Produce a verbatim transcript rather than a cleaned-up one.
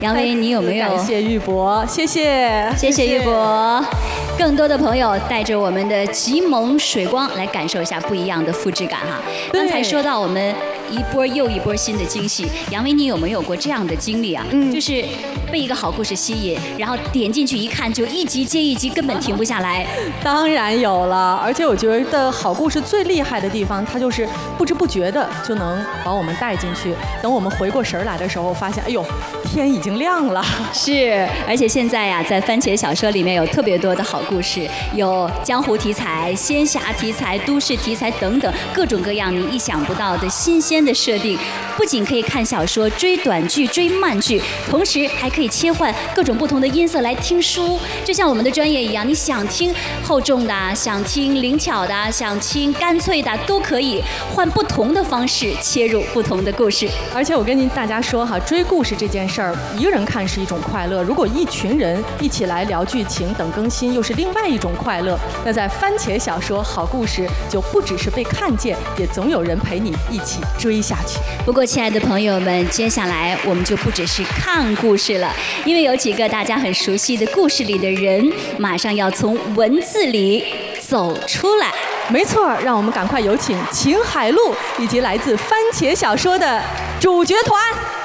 杨威，你有没有？ 感谢玉博，谢谢， 谢谢玉博。更多的朋友带着我们的极萌水光来感受一下不一样的肤质感哈。刚才说到我们一波又一波新的惊喜，杨威，你有没有过这样的经历啊？嗯，就是被一个好故事吸引，然后点进去一看，就一集接一集，根本停不下来。 当然有了，而且我觉得好故事最厉害的地方，它就是不知不觉的就能把我们带进去。等我们回过神来的时候，发现，哎呦，天已经亮了。 是，而且现在呀，在番茄小说里面有特别多的好故事，有江湖题材、仙侠题材、都市题材等等，各种各样你意想不到的新鲜的设定。不仅可以看小说、追短剧、追慢剧，同时还可以切换各种不同的音色来听书，就像我们的专业一样，你想听厚重的，想听灵巧的，想听干脆的，都可以换不同的方式切入不同的故事。 而且我跟您大家说哈，追故事这件事儿，一个人看是一种快乐，如果一群人一起来聊剧情等更新，又是另外一种快乐。那在番茄小说好故事，就不只是被看见，也总有人陪你一起追下去。 不过，亲爱的朋友们，接下来我们就不只是看故事了，因为有几个大家很熟悉的故事里的人，马上要从文字里走出来。 没错，让我们赶快有请秦海璐以及来自番茄小说的主角团。